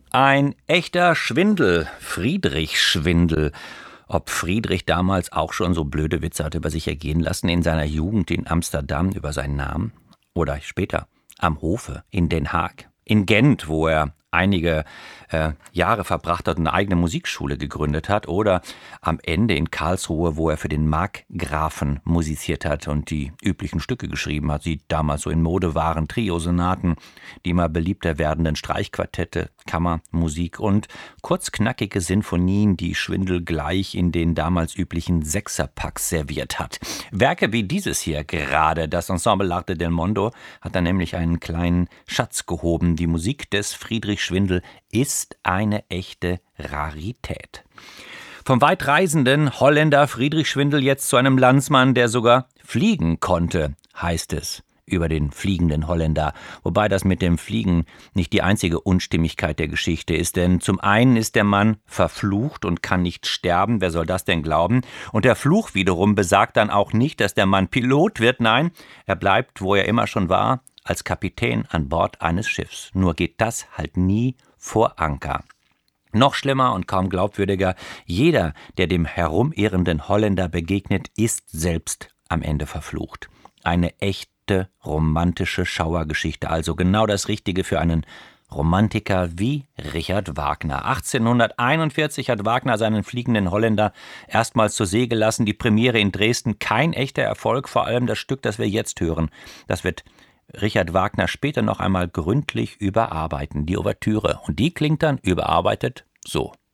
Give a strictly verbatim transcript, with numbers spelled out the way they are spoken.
Ein echter Schwindel, Friedrich-Schwindel. Ob Friedrich damals auch schon so blöde Witze hat über sich ergehen lassen in seiner Jugend in Amsterdam über seinen Namen? Oder später am Hofe in Den Haag, in Gent, wo er einige äh, Jahre verbracht hat und eine eigene Musikschule gegründet hat, oder am Ende in Karlsruhe, wo er für den Markgrafen musiziert hat und die üblichen Stücke geschrieben hat, die damals so in Mode waren, Triosonaten, die immer beliebter werdenden Streichquartette, Kammermusik und kurzknackige Sinfonien, die Schwindel gleich in den damals üblichen Sechserpacks serviert hat. Werke wie dieses hier gerade, das Ensemble L'Arte del Mondo, hat da nämlich einen kleinen Schatz gehoben. Die Musik des Friedrich Schwindel ist eine echte Rarität. Vom weitreisenden Holländer Friedrich Schwindel jetzt zu einem Landsmann, der sogar fliegen konnte, heißt es über den fliegenden Holländer. Wobei das mit dem Fliegen nicht die einzige Unstimmigkeit der Geschichte ist, denn zum einen ist der Mann verflucht und kann nicht sterben, wer soll das denn glauben? Und der Fluch wiederum besagt dann auch nicht, dass der Mann Pilot wird, nein, er bleibt, wo er immer schon war, als Kapitän an Bord eines Schiffs. Nur geht das halt nie vor Anker. Noch schlimmer und kaum glaubwürdiger, jeder, der dem herumirrenden Holländer begegnet, ist selbst am Ende verflucht. Eine echte romantische Schauergeschichte, also genau das Richtige für einen Romantiker wie Richard Wagner. achtzehnhunderteinundvierzig hat Wagner seinen fliegenden Holländer erstmals zur See gelassen. Die Premiere in Dresden, kein echter Erfolg, vor allem das Stück, das wir jetzt hören. Das wird Richard Wagner später noch einmal gründlich überarbeiten, die Ouvertüre. Und die klingt dann überarbeitet so.